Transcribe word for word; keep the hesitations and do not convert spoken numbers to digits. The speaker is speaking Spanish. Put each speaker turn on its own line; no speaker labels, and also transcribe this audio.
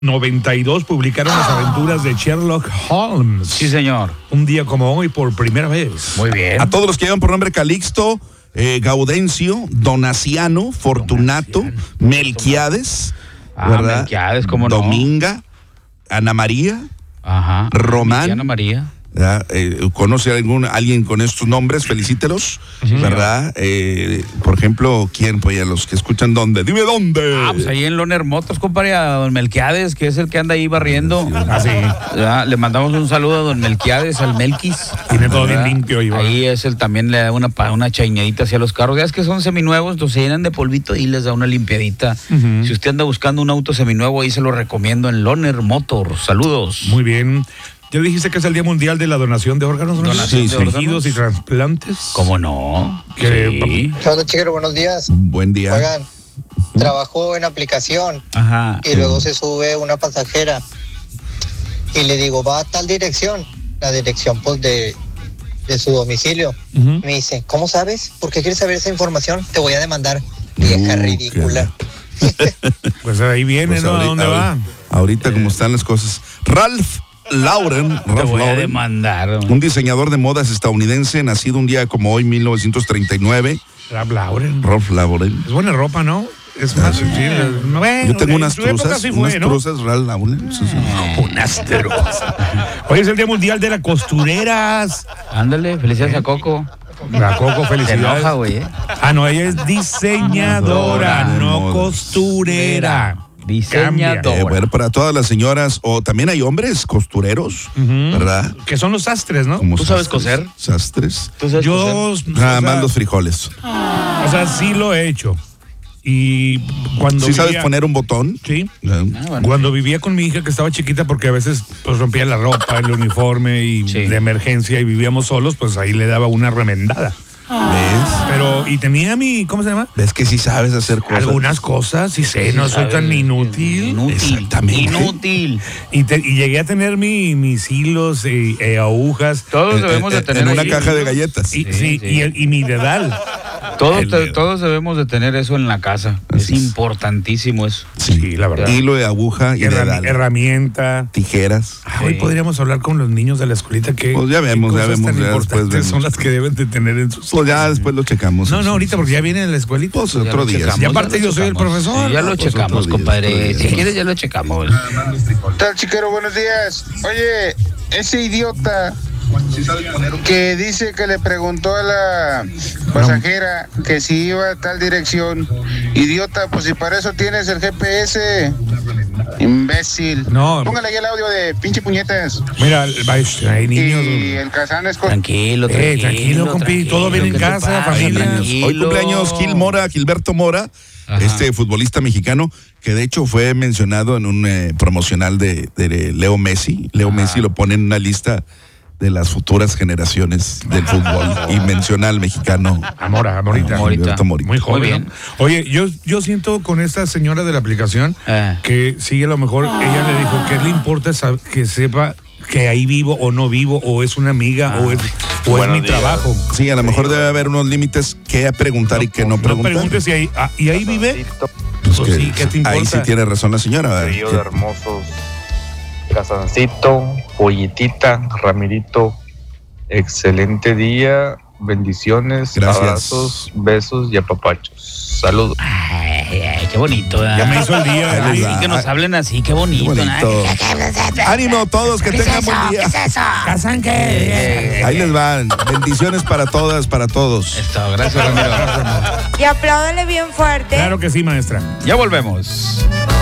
noventa y dos publicaron las aventuras de Sherlock Holmes.
Sí, señor.
Un día como hoy por primera vez.
Muy bien.
A todos los que llevan por nombre Calixto, eh, Gaudencio, Donaciano, Fortunato,
Donaciano.
Melquiades,
Ah,
¿verdad?
Melquiades, ¿cómo no?
Dominga, Ana María,
Ajá.
Román.
Ana María.
¿verdad? Eh, ¿Conoce a algún, alguien con estos nombres? Felicítelos, ¿verdad? Eh, por ejemplo, ¿quién? Pues a los que escuchan, ¿dónde? Dime dónde.
Ah, pues ahí en Loner Motos, compadre, a don Melquiades, que es el que anda ahí barriendo.
Ah, sí.
Ya, le mandamos un saludo a don Melquiades, al Melquis.
Tiene todo bien
¿verdad?
limpio. Iván.
Ahí es el también le da una, pa- una chaineadita hacia los carros. Ya es que son seminuevos, entonces se llenan de polvito y les da una limpiadita.
Ujú.
Si usted anda buscando un auto seminuevo, ahí se lo recomiendo en Loner Motors. Saludos.
Muy bien. ¿Ya dijiste que es el Día Mundial de la Donación de órganos? ¿no?
Donación
de
Tejidos
órganos.
y trasplantes.
¿Cómo no?
Que-
Sí.
¿Qué onda, chiquero? Buenos días.
Buen día.
Oigan, trabajo en aplicación
Ajá.
y luego se sube una pasajera y le digo, va a tal dirección, la dirección pues de, de su domicilio.
Ujú.
Me dice, ¿cómo sabes? ¿Por qué quieres saber esa información? Te voy a demandar. Vieja
Uh,
ridícula.
Pues ahí viene,
Pues
¿no? ¿A
ahorita-
dónde va?
Ahorita, como están las cosas. Ralph Lauren,
Te
Ralph
voy a
Lauren,
demandar.
un diseñador de modas estadounidense, nacido un día como hoy, mil novecientos treinta y nueve.
Ralph Lauren.
Ralph Lauren.
Es buena ropa, ¿no? Es más sutil. Bueno,
Yo tengo
en
unas
su época
truzas,
sí fue,
unas
¿no?
truzas Ralph Lauren. Sí, sí.
Unas truzas. Hoy es el Día Mundial de las Costureras.
Ándale, felicidades a Coco.
La Coco,
Se
felicidades.
enoja, güey. ¿eh?
Ah, no, ella es diseñadora,
De
no
modas.
costurera.
Diseñadora.
Cambia.
Eh, bueno, para todas las señoras, o también hay hombres costureros,
Ujú.
¿verdad?
Que son los sastres, ¿no?
Como
¿Tú sabes
sastres,
coser?
Sastres.
¿Tú sabes
Yo,
coser?
o
Nada
sea,
más los frijoles.
o sea, sí lo he hecho. Y cuando
¿Sí sabes
vivía-
poner un botón?
Sí.
Eh,
Ah, bueno.
Cuando vivía con mi hija que estaba chiquita, porque a veces pues rompía la ropa, el uniforme y
Sí.
de emergencia y vivíamos solos, pues ahí le daba una remendada.
¿Ves?
Pero, y tenía mi, ¿cómo se llama?
¿Ves que sí sabes hacer cosas?
Algunas cosas, sí sé, no soy
¿Sabes?
tan inútil.
Inútil.
Exactamente.
Inútil.
Y, te- y llegué a tener mi, mis hilos y eh, agujas.
Todos
En-
debemos
en-
de tener
en una
ahí-
caja de galletas.
Y,
Sí,
sí,
sí.
Y, el- y mi dedal.
Todos,
El
te-
dedo.
todos debemos de tener eso en la casa.
Así
Es
es.
importantísimo eso.
Sí, la verdad.
Hilo de aguja y
Herrami-
dedal.
herramienta.
Tijeras.
Ah, Hoy
Sí.
podríamos hablar con los niños de la escuelita que
Pues ya vemos, ya vemos,
tan
ya después
importantes
vemos.
son las que deben de tener en sus
Pues ya después lo checamos.
No, no, ahorita porque ya viene la escuelita.
Pues
Ya
otro
lo
día.
checamos,
Y
ya
aparte
lo
yo soy el
checamos.
profesor.
Sí, ya lo
Pues otro
checamos,
día,
compadre.
otro día.
Si quieres, ya lo checamos.
¿Qué tal, chiquero? Buenos días. Oye, ese idiota que dice que le preguntó a la pasajera que si iba a tal dirección. Idiota, pues si para eso tienes el G P S. Imbécil.
No.
Póngale ahí el audio de pinche puñetas.
Mira, va, hay niños.
Y el Kazán es con...
Tranquilo,
Eh,
tranquilo.
tranquilo, compi, todo bien en
¿qué te
casa,
pasa?
familia.
Tranquilo.
Hoy cumpleaños Gil Mora, Gilberto Mora,
Ajá.
este futbolista mexicano, que de hecho fue mencionado en un eh, promocional de, de Leo Messi. Leo
Ajá.
Messi lo pone en una lista de las futuras generaciones del fútbol y menciona al mexicano
Amora, Amorita.
Amorita.
Gilberto Morita.
Muy joven.
Muy bien.
¿no? Oye, yo, yo siento con esta señora de la aplicación
Eh.
que sí, a lo mejor ella le dijo que le importa sab- que sepa que ahí vivo o no vivo, o es una amiga, o es, o es mi trabajo.
Sí, a lo mejor debe haber unos límites que preguntar y que no
No
preguntar.
preguntes si ahí, ah, ¿y ahí vive?
Pues
Pues
que-
sí, ¿qué te
ahí
importa?
sí tiene razón la señora. ¿verdad?
Trío
Que-
de hermosos. Casancito, Pollitita, Ramirito. Excelente día. Bendiciones,
Gracias.
abrazos, besos y apapachos. Saludos.
Ay, ay, qué bonito. ¿eh?
Ya me hizo el día.
Ahí les
Ay,
va.
que nos hablen así, qué bonito.
Qué
¿no?
bonito. Ánimo todos, que tengan buen día.
¿Casan qué?
Ahí les van. Bendiciones para todas, para todos.
Esto, gracias, Ramiro.
Y apláudale bien fuerte.
Claro que sí, maestra.
Ya volvemos.